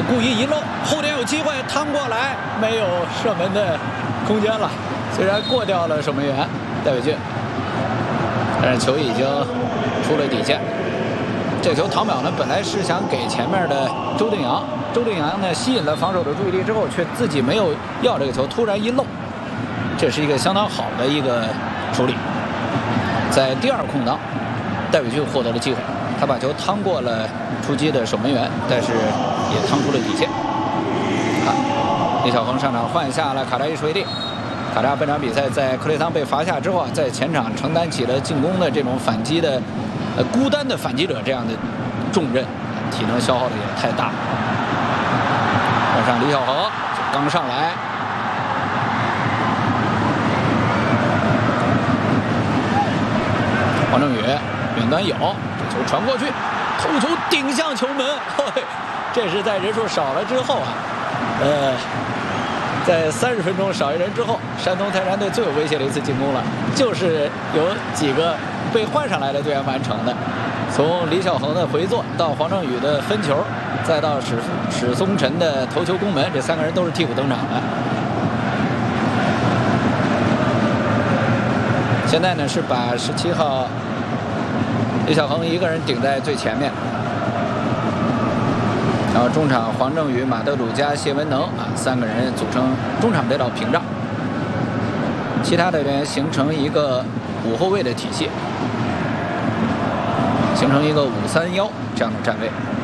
故意一漏，后点有机会趟过来，没有射门的空间了。虽然过掉了守门员戴伟俊，但是球已经出了底线。这球唐淼呢，本来是想给前面的周定洋，周定洋呢吸引了防守的注意力之后，却自己没有要这个球，突然一漏，这是一个相当好的一个处理。在第二空当，戴伟俊获得了机会，他把球趟过了出击的守门员，但是也趟出了底线。李晓峰上场换下了卡扎伊水利。卡扎本场比赛在克雷桑被罚下之后啊，在前场承担起了进攻的这种反击的孤单的反击者这样的重任，体能消耗的也太大。换上李晓恒刚上来，黄正宇远端有，这球传过去，头球顶向球门，这是在人数少了之后啊，在30分钟少一人之后，山东泰山队最有威胁的一次进攻了，就是有几个被换上来的队员完成的。从李晓恒的回做到黄正宇的分球，再到史松辰的头球攻门，这3个人都是替补登场的。现在呢是把17号李晓恒一个人顶在最前面。然后中场黄正宇、马德鲁加谢文能3个人组成中场这道屏障，其他的人形成一个5后卫的体系，形成一个5-3-1这样的站位。